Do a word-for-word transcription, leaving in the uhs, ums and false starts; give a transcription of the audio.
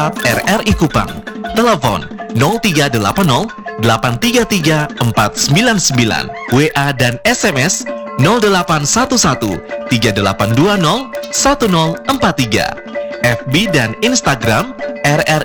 empat R R I Kupang. Telepon nol tiga delapan nol delapan tiga tiga empat sembilan sembilan. W A dan S M S nol delapan satu satu tiga delapan dua nol satu nol empat tiga. F B dan Instagram R R